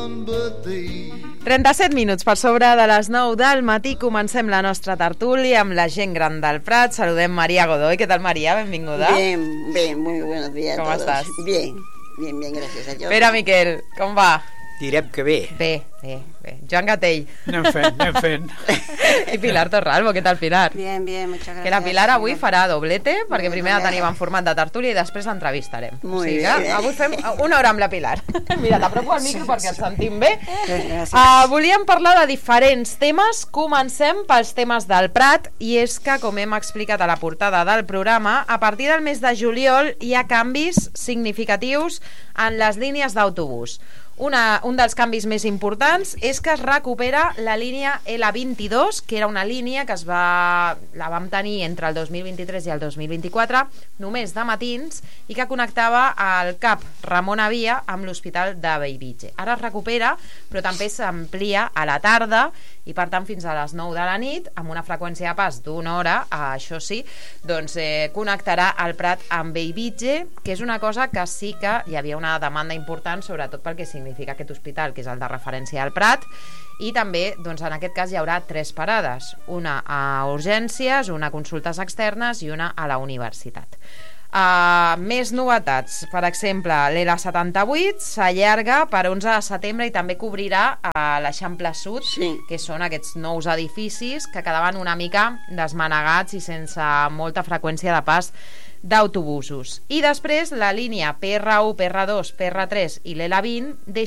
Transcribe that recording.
37 minuts per sobre de les 9 del matí. Comencem la nostra tertúlia amb la gent gran del Prat. Saludem María Godoy. ¿Qué tal, María? Benvinguda. Bien, muy buenos días a todos. ¿Cómo estás? Bien, gracias a Dios. Pere Miquel, com va? Direm que bé. Bé. Joan Gatell. Anem fent. I Pilar Torralbo, què tal, Pilar? Bien, muchas gracias. Que la Pilar avui farà doblete, perquè primer la tenim en format de tertúlia i després l'entrevistarem. Muy bien. Avui fem una hora amb la Pilar. Mira, t'apropo al micro perquè ens sentim bé. Volíem parlar de diferents temes. Comencem pels temes del Prat, i és que, com hem explicat a la portada del programa, a partir del mes de juliol hi ha canvis significatius en les línies d'autobús. Un dels canvis més importants és que es recupera la línia L22, que era una línia que la vam tenir entre el 2023 i el 2024, només de matins, i que connectava el CAP Ramon Avia amb l'Hospital de Bellvitge. Ara es recupera, però també s'amplia a la tarda, i per tant fins a les 9 de la nit, amb una freqüència de pas d'una hora, això sí, doncs connectarà el Prat amb Bellvitge, que és una cosa que sí que hi havia una demanda important, sobretot pel que significa aquest hospital, que és el de referència al Prat, i també, doncs, en aquest cas hi haurà 3 parades, una a urgències, una a consultes externes i una a la universitat. Més novetats, per exemple, l'L78 s'allarga per 11 de setembre i també cobrirà l'Eixample Sud, sí, que són aquests nous edificis que quedaven una mica desmanegats i sense molta freqüència de pas d'autobusos. I després la línia PR1, PR2, PR3 i l'L20